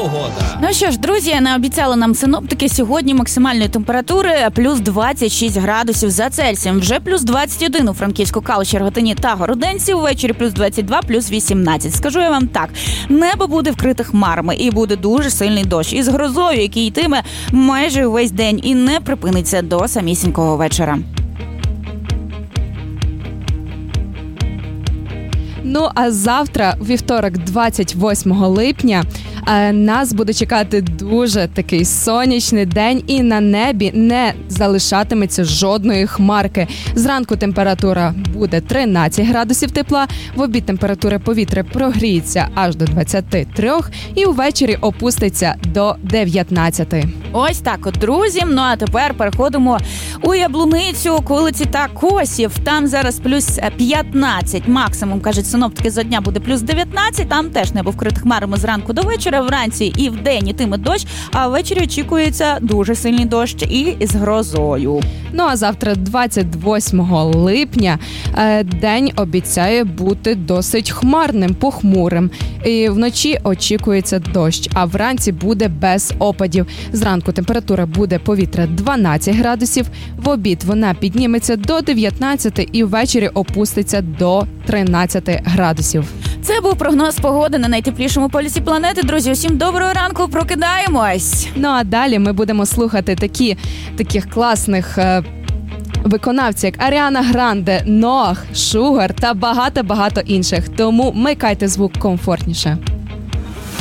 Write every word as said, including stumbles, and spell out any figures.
погода. Ну що ж, друзі, наобіцяли нам синоптики сьогодні максимальної температури плюс двадцять шість градусів за Цельсієм. Вже плюс двадцять один у Франківську, Калуші, Рогатині та Городенці. Увечері плюс двадцять два, плюс вісімнадцять. Скажу я вам так, небо буде вкрите хмарами і буде дуже сильний дощ. Із грозою, який йтиме майже увесь день і не припиниться до самісінького вечора. Ну, а завтра, у вівторок, двадцять восьмого липня, нас буде чекати дуже такий сонячний день і на небі не залишатиметься жодної хмарки. Зранку температура буде тринадцять градусів тепла, в обід температура повітря прогріється аж до двадцяти трьох і увечері опуститься до дев'ятнадцяти. Ось так от, друзі. Ну а тепер переходимо у Яблуницю, околиці та Косів. Там зараз плюс п'ятнадцять, максимум, кажуть синоптики, за дня буде плюс дев'ятнадцять. Там теж небо вкрите хмарами зранку до вечора, вранці і вдень ітиме дощ, а ввечері очікується дуже сильний дощ і з грозою. Ну а завтра, двадцять восьмого липня, день обіцяє бути досить хмарним, похмурим. І вночі очікується дощ, а вранці буде без опадів. Зранку температура буде повітря дванадцять градусів, в обід вона підніметься до дев'ятнадцяти і ввечері опуститься до тринадцяти градусів. Це був прогноз погоди на найтеплішому полюсі планети. Друзі, усім доброго ранку, прокидаємось! Ну а далі ми будемо слухати такі, таких класних е, виконавців, як Аріана Гранде, Ноах, Шугар та багато-багато інших. Тому микайте звук комфортніше.